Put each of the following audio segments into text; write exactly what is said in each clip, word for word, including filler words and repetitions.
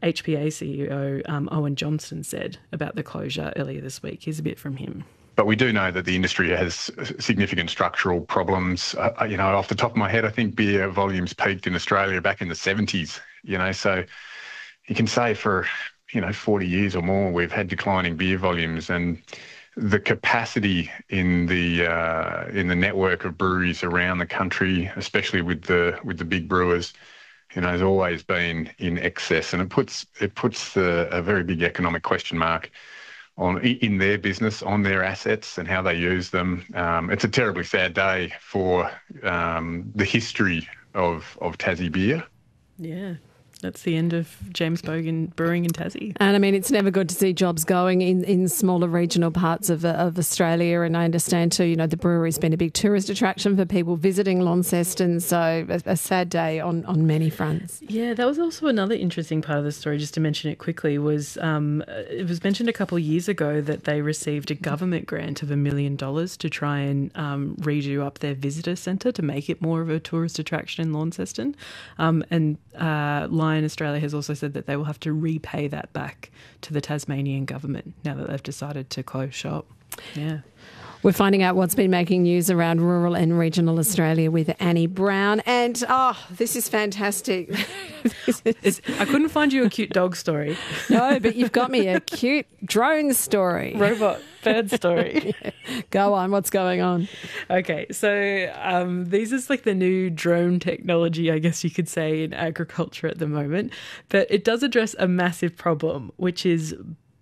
H P A C E O um, Owen Johnston said about the closure earlier this week. Here's a bit from him. But we do know that the industry has significant structural problems. Uh, you know, off the top of my head, I think beer volumes peaked in Australia back in the seventies, you know, so you can say for, you know, forty years or more, we've had declining beer volumes, and the capacity in the uh, in the network of breweries around the country, especially with the with the big brewers, you know, has always been in excess, and it puts it puts the, a very big economic question mark on in their business, on their assets and how they use them. Um, it's a terribly sad day for um, the history of of Tassie beer. Yeah. That's the end of James Bogan Brewing in Tassie. And I mean, it's never good to see jobs going in, in smaller regional parts of, of Australia. And I understand too, you know, the brewery's been a big tourist attraction for people visiting Launceston. So a, a sad day on, on many fronts. Yeah, that was also another interesting part of the story, just to mention it quickly, was um, it was mentioned a couple of years ago that they received a government grant of a million dollars to try and um, redo up their visitor centre to make it more of a tourist attraction in Launceston. Um, and uh, Lion Australia has also said that they will have to repay that back to the Tasmanian government now that they've decided to close shop. Yeah. We're finding out what's been making news around rural and regional Australia with Annie Brown. And, oh, this is fantastic. this is... I couldn't find you a cute dog story. No, but you've got me a cute drone story. Robot bird story. Yeah. Go on, what's going on? Okay, so um, these is like the new drone technology, I guess you could say, in agriculture at the moment. But it does address a massive problem, which is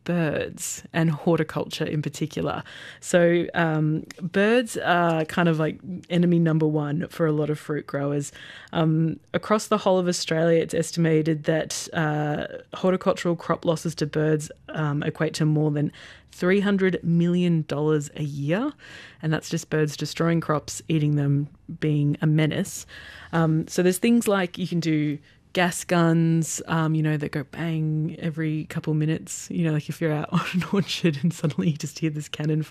birds and horticulture in particular. So um, birds are kind of like enemy number one for a lot of fruit growers. Um, across the whole of Australia, it's estimated that uh, horticultural crop losses to birds um, equate to more than three hundred million dollars a year. And that's just birds destroying crops, eating them, being a menace. Um, so there's things like you can do gas guns, um, you know, that go bang every couple minutes. You know, like if you're out on an orchard and suddenly you just hear this cannon